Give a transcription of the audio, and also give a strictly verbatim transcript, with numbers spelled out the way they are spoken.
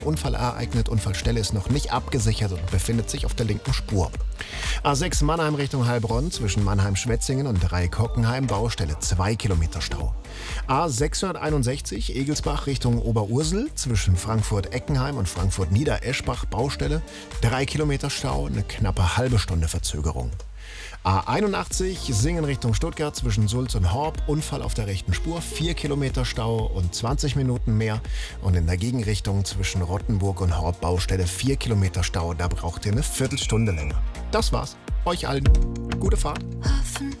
Unfall ereignet. Unfallstelle ist noch nicht abgesichert und befindet sich auf der linken Spur. A sechs Mannheim Richtung Heilbronn zwischen Mannheim-Schwetzingen und Dreieck-Hockenheim, Baustelle zwei Kilometer Stau. A sechshunderteinundsechzig Egelsbach Richtung Oberursel zwischen Frankfurt-Eckenheim und Frankfurt-Niedereschbach, Baustelle drei Kilometer Stau, eine knappe halbe Stunde Verzögerung. A einundachtzig Singen Richtung Stuttgart zwischen Sulz und Horb, Unfall auf der rechten Spur, vier Kilometer Stau und zwanzig Minuten mehr. Und in der Gegenrichtung zwischen Rottenburg und Horb, Baustelle vier Kilometer Stau, da braucht ihr eine Viertelstunde länger. Das war's. Euch allen gute Fahrt.